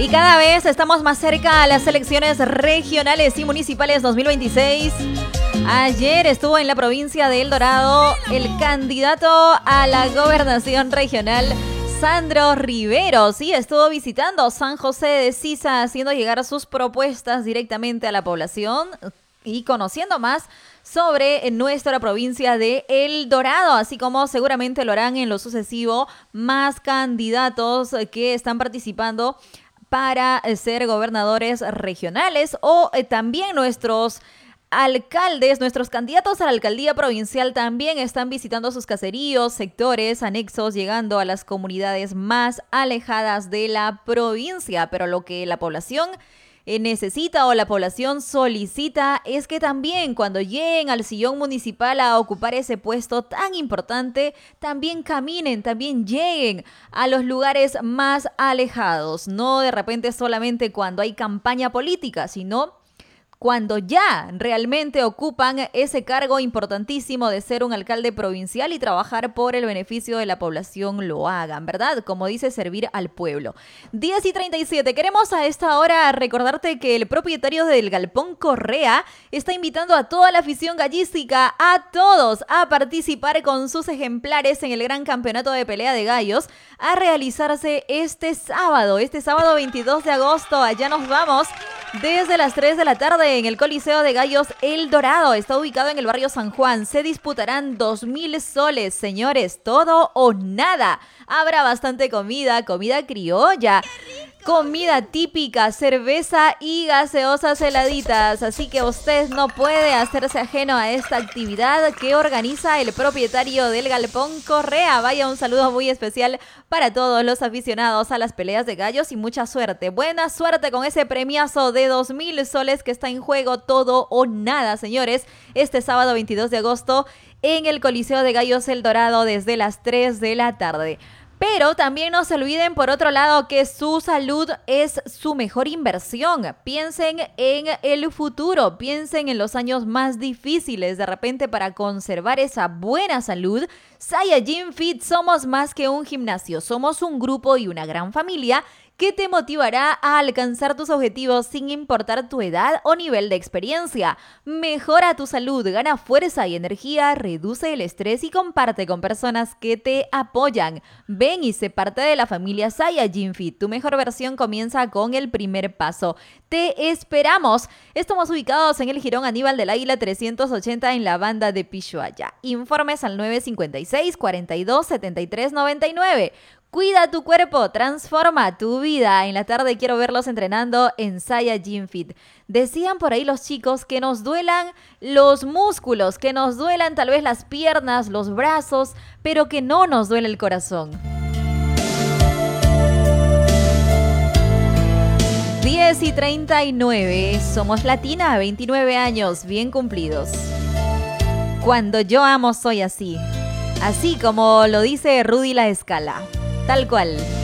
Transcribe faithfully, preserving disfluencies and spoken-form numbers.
Y cada vez estamos más cerca a las elecciones regionales y municipales dos mil veintiséis. Ayer estuvo en la provincia de El Dorado el candidato a la gobernación regional, Sandro Rivero. Sí, estuvo visitando San José de Sisa, haciendo llegar sus propuestas directamente a la población y conociendo más sobre nuestra provincia de El Dorado, así como seguramente lo harán en lo sucesivo más candidatos que están participando para ser gobernadores regionales o eh, también nuestros alcaldes, nuestros candidatos a la alcaldía provincial también están visitando sus caseríos, sectores, anexos, llegando a las comunidades más alejadas de la provincia. Pero lo que la población eh, necesita o la población solicita es que también cuando lleguen al sillón municipal a ocupar ese puesto tan importante, también caminen, también lleguen a los lugares más alejados. No de repente solamente cuando hay campaña política, sino cuando ya realmente ocupan ese cargo importantísimo de ser un alcalde provincial y trabajar por el beneficio de la población, lo hagan, ¿verdad? Como dice, servir al pueblo. diez y treinta y siete, queremos a esta hora recordarte que el propietario del Galpón Correa está invitando a toda la afición gallística, a todos, a participar con sus ejemplares en el Gran Campeonato de Pelea de Gallos, a realizarse este sábado, este sábado veintidós de agosto. Allá nos vamos desde las tres de la tarde en el Coliseo de Gallos El Dorado. Está ubicado en el barrio San Juan. Se disputarán dos mil soles, señores, todo o nada. Habrá bastante comida, comida criolla, comida típica, cerveza y gaseosas heladitas. Así que usted no puede hacerse ajeno a esta actividad que organiza el propietario del Galpón Correa. Vaya, un saludo muy especial para todos los aficionados a las peleas de gallos y mucha suerte. Buena suerte con ese premiazo de dos mil soles que está en juego, todo o nada, señores. Este sábado veintidós de agosto en el Coliseo de Gallos El Dorado desde las tres de la tarde. Pero también no se olviden, por otro lado, que su salud es su mejor inversión. Piensen en el futuro, piensen en los años más difíciles. De repente, para conservar esa buena salud, Saya Gym Fit somos más que un gimnasio. Somos un grupo y una gran familia que te motivará a alcanzar tus objetivos sin importar tu edad o nivel de experiencia. Mejora tu salud, gana fuerza y energía, reduce el estrés y comparte con personas que te apoyan. Ven y sé parte de la familia Saya Gym Fit. Tu mejor versión comienza con el primer paso. Te esperamos. Estamos ubicados en el Jirón Aníbal del Águila trescientos ochenta en la banda de Pishuaya. Informes al nueve cinco seis, cuarenta y dos, setenta y tres noventa y nueve. Cuida tu cuerpo, transforma tu vida. En la tarde quiero verlos entrenando en Saya Gym Fit. Decían por ahí los chicos que nos duelan los músculos, que nos duelan tal vez las piernas, los brazos, pero que no nos duele el corazón. diez y treinta y nueve, somos Latina, veintinueve años, bien cumplidos. Cuando yo amo soy así, así como lo dice Rudy La Escala. Tal cual.